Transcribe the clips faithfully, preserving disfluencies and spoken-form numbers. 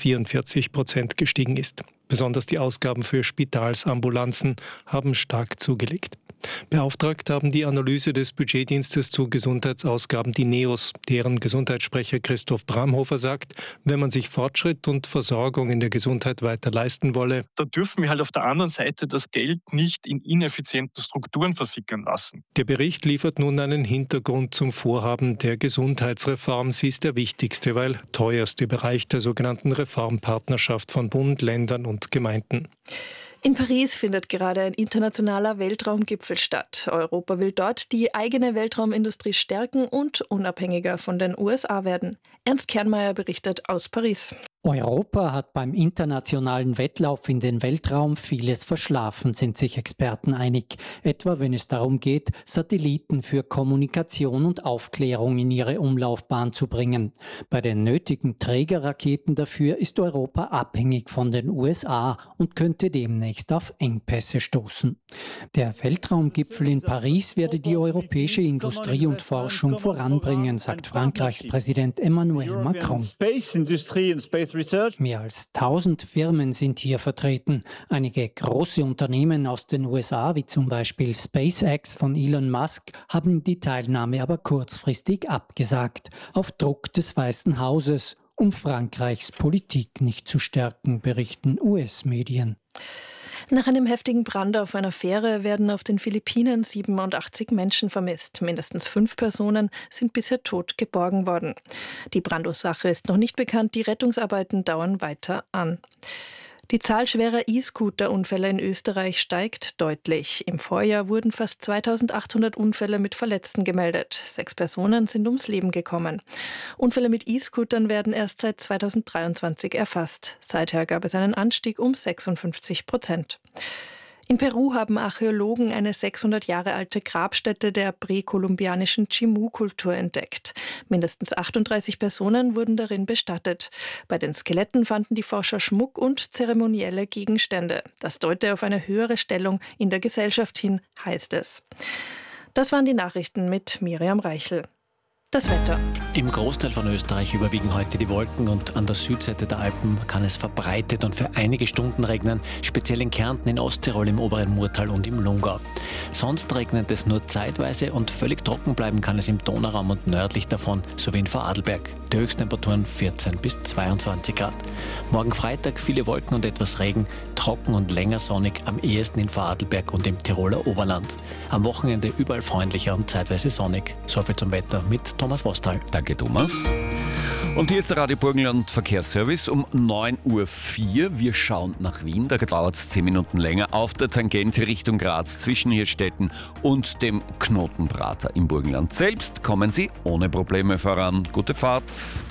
vierundvierzig Prozent gestiegen ist. Besonders die Ausgaben für Spitalsambulanzen haben stark zugelegt. Beauftragt haben die Analyse des Budgetdienstes zu Gesundheitsausgaben die NEOS. Deren Gesundheitssprecher Christoph Bramhofer sagt, wenn man sich Fortschritt und Versorgung in der Gesundheit weiter leisten wolle, da dürfen wir halt auf der anderen Seite das Geld nicht in ineffizienten Strukturen versickern lassen. Der Bericht liefert nun einen Hintergrund zum Vorhaben der Gesundheitsreform. Sie ist der wichtigste, weil teuerste Bereich der sogenannten Reformpartnerschaft von Bund, Ländern und Gemeinden. In Paris findet gerade ein internationaler Weltraumgipfel statt. Europa will dort die eigene Weltraumindustrie stärken und unabhängiger von den U S A werden. Ernst Kernmeier berichtet aus Paris. Europa hat beim internationalen Wettlauf in den Weltraum vieles verschlafen, sind sich Experten einig. Etwa wenn es darum geht, Satelliten für Kommunikation und Aufklärung in ihre Umlaufbahn zu bringen. Bei den nötigen Trägerraketen dafür ist Europa abhängig von den U S A und könnte demnächst auf Engpässe stoßen. Der Weltraumgipfel in Paris werde die europäische Industrie und Forschung voranbringen, sagt Frankreichs Präsident Emmanuel Macron. Mehr als tausend Firmen sind hier vertreten. Einige große Unternehmen aus den U S A, wie zum Beispiel SpaceX von Elon Musk, haben die Teilnahme aber kurzfristig abgesagt, auf Druck des Weißen Hauses, um Frankreichs Politik nicht zu stärken, berichten U S-Medien. Nach einem heftigen Brand auf einer Fähre werden auf den Philippinen siebenundachtzig Menschen vermisst. Mindestens fünf Personen sind bisher tot geborgen worden. Die Brandursache ist noch nicht bekannt, die Rettungsarbeiten dauern weiter an. Die Zahl schwerer E-Scooter-Unfälle in Österreich steigt deutlich. Im Vorjahr wurden fast zweitausendachthundert Unfälle mit Verletzten gemeldet. Sechs Personen sind ums Leben gekommen. Unfälle mit E-Scootern werden erst seit zweitausenddreiundzwanzig erfasst. Seither gab es einen Anstieg um sechsundfünfzig Prozent. In Peru haben Archäologen eine sechshundert Jahre alte Grabstätte der präkolumbianischen Chimú-Kultur entdeckt. Mindestens achtunddreißig Personen wurden darin bestattet. Bei den Skeletten fanden die Forscher Schmuck und zeremonielle Gegenstände. Das deute auf eine höhere Stellung in der Gesellschaft hin, heißt es. Das waren die Nachrichten mit Miriam Reichel. Das Wetter. Im Großteil von Österreich überwiegen heute die Wolken und an der Südseite der Alpen kann es verbreitet und für einige Stunden regnen, speziell in Kärnten, in Osttirol, im oberen Murtal und im Lungau. Sonst regnet es nur zeitweise und völlig trocken bleiben kann es im Donauraum und nördlich davon, sowie in Vorarlberg. Die Höchsttemperaturen vierzehn bis zweiundzwanzig Grad. Morgen Freitag viele Wolken und etwas Regen, trocken und länger sonnig, am ehesten in Vorarlberg und im Tiroler Oberland. Am Wochenende überall freundlicher und zeitweise sonnig. Soviel zum Wetter mit Thomas Wostal. Danke, Thomas. Und hier ist der Radio Burgenland Verkehrsservice um neun Uhr vier. Wir schauen nach Wien. Da dauert es zehn Minuten länger auf der Tangente Richtung Graz zwischen Hirstetten und dem Knotenprater im Burgenland. Selbst kommen Sie ohne Probleme voran. Gute Fahrt.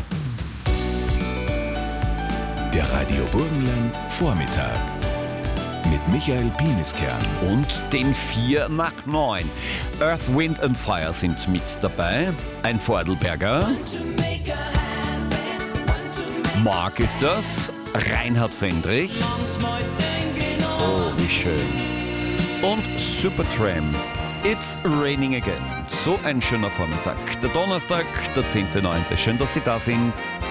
Der Radio Burgenland Vormittag mit Michael Pieniskern und den vier nach neun. Earth, Wind and Fire sind mit dabei. Ein Vorarlberger. Mark ist das. Reinhard Fendrich. Oh, wie schön. Und Supertramp. It's raining again. So ein schöner Vormittag. Der Donnerstag, der zehnten neunten Schön, dass Sie da sind.